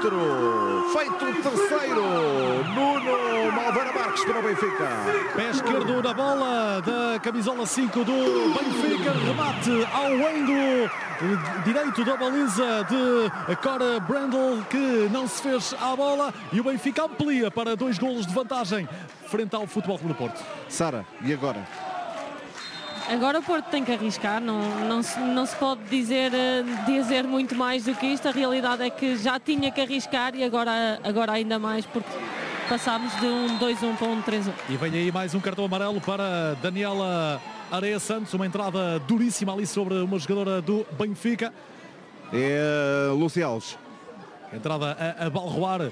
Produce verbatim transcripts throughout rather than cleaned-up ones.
outro, feito o terceiro, Nuno Malveira Marques para o Benfica. Pé esquerdo na bola da camisola cinco do Benfica, remate ao ângulo direito da baliza de Cora Brandel, que não se fez à bola, e o Benfica amplia para dois golos de vantagem frente ao Futebol Clube do Porto. Sara, e agora? Agora o Porto tem que arriscar, não, não, se, não se pode dizer, dizer muito mais do que isto. A realidade é que já tinha que arriscar e agora, agora ainda mais, porque passámos de um dois um para um três um. E vem aí mais um cartão amarelo para Daniela Areia Santos, uma entrada duríssima ali sobre uma jogadora do Benfica. É uh, Lúcia Alves. Entrada a, a balroar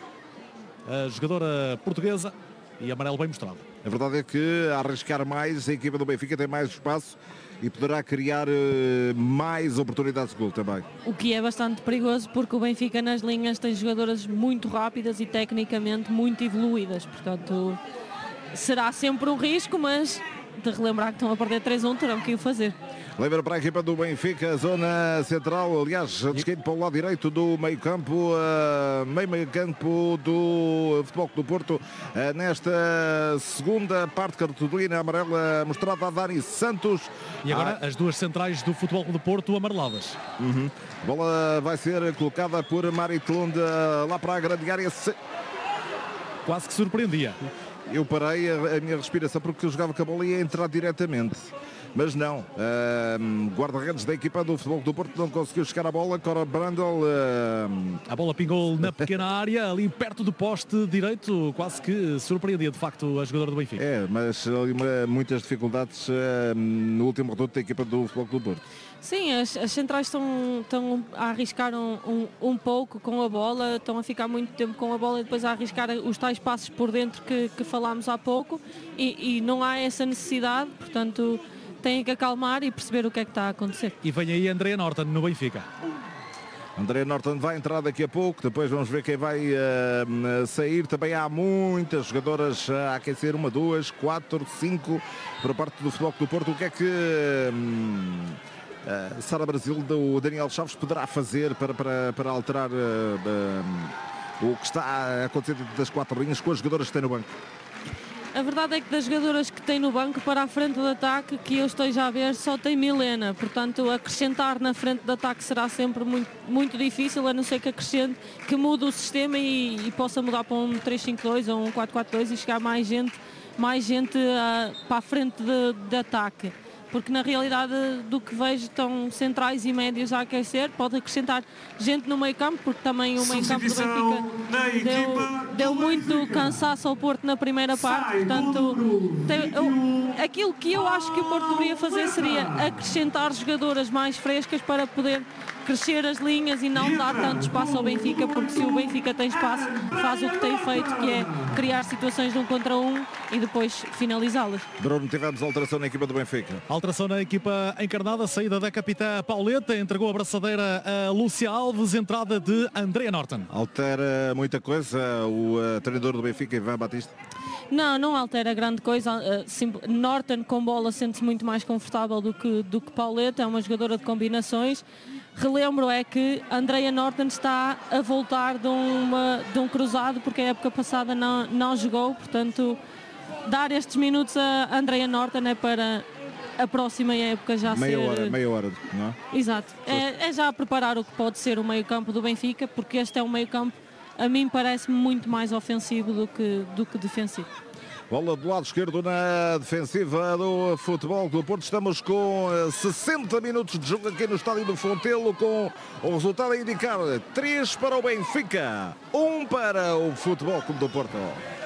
a jogadora portuguesa e amarelo bem mostrado. A verdade é que, a arriscar mais, a equipa do Benfica tem mais espaço e poderá criar uh, mais oportunidades de gol também. O que é bastante perigoso, porque o Benfica nas linhas tem jogadoras muito rápidas e tecnicamente muito evoluídas. Portanto, será sempre um risco, mas de relembrar que estão a perder três a um, terão que o fazer. Lembra para a equipa do Benfica, zona central, aliás, descaído para o lado direito do meio campo, uh, meio meio campo do Futebol Clube do Porto, uh, nesta segunda parte, cartolina amarela mostrada a Dani Santos. E agora ah. as duas centrais do Futebol Clube do Porto amareladas. Uhum. A bola vai ser colocada por Mari Tlunda lá para a grande área. Quase que surpreendia. Eu parei a, a minha respiração porque eu jogava com a bola e ia entrar diretamente. Mas não, uh, guarda-redes da equipa do Futebol do Porto não conseguiu chegar à bola. Cora Brandel, uh... a bola pingou na pequena área, ali perto do poste direito, quase que surpreendia de facto a jogadora do Benfica. É, mas ali muitas dificuldades uh, no último reduto da equipa do Futebol do Porto. Sim, as, as centrais estão, estão a arriscar um, um, um pouco com a bola, estão a ficar muito tempo com a bola e depois a arriscar os tais passos por dentro que, que falámos há pouco, e, e não há essa necessidade, portanto têm que acalmar e perceber o que é que está a acontecer. E vem aí Andrea Norton no Benfica. Andrea Norton vai entrar daqui a pouco, depois vamos ver quem vai uh, sair. Também há muitas jogadoras a aquecer, uma, duas, quatro, cinco, para parte do Futebol do Porto. O que é que um, uh, Sara Brasil, do Daniel Chaves, poderá fazer para, para, para alterar uh, um, o que está a acontecer das quatro linhas com as jogadoras que têm no banco? A verdade é que das jogadoras que tem no banco para a frente de ataque, que eu esteja a ver, só tem Milena. Portanto, acrescentar na frente de ataque será sempre muito, muito difícil, a não ser que acrescente, que mude o sistema e, e possa mudar para um três cinco dois ou um quatro quatro dois e chegar mais gente, mais gente uh, para a frente de, de ataque. Porque na realidade do que vejo estão centrais e médios a aquecer, pode acrescentar gente no meio campo, porque também o meio campo do Benfica deu, deu muito cansaço ao Porto na primeira parte, portanto tem, eu, aquilo que eu acho que o Porto deveria fazer seria acrescentar jogadoras mais frescas para poder crescer as linhas e não dar tanto espaço ao Benfica, porque se o Benfica tem espaço, faz o que tem feito, que é criar situações de um contra um e depois finalizá-las. Bruno, tivemos alteração na equipa do Benfica. Alteração na equipa encarnada, saída da capitã Pauleta, entregou a abraçadeira a Lúcia Alves, entrada de Andrea Norton. Altera muita coisa o uh, treinador do Benfica, Ivan Batista? Não, não altera grande coisa. Uh, Norton com bola sente-se muito mais confortável do que, do que Pauleta, é uma jogadora de combinações. Relembro é que Andrea Norton está a voltar de, uma, de um cruzado, porque a época passada não, não jogou, portanto dar estes minutos a Andrea Norton é para a próxima época já meia ser... Hora, meia hora, não é? Exato, é, é já preparar o que pode ser o meio campo do Benfica, porque este é um meio campo, a mim parece muito mais ofensivo do que, do que defensivo. Bola do lado esquerdo na defensiva do Futebol do Porto. Estamos com sessenta minutos de jogo aqui no estádio do Fontelo, com o resultado a indicar três para o Benfica, um para o Futebol Clube do Porto.